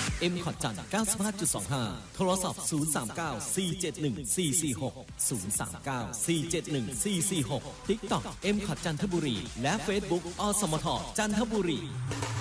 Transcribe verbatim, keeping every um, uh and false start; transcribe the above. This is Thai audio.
เอ็ม คอท จันทร์ เก้าสิบห้าจุดสองห้า โทรศัพท์ ศูนย์ สาม เก้า สี่ เจ็ด หนึ่ง สี่ สี่ หก ศูนย์ สาม เก้า สี่ เจ็ด หนึ่ง สี่ สี่ หก ติ๊กต็อก เอ็ม คอท จันทบุรีและ Facebook อสมทจันทบุรี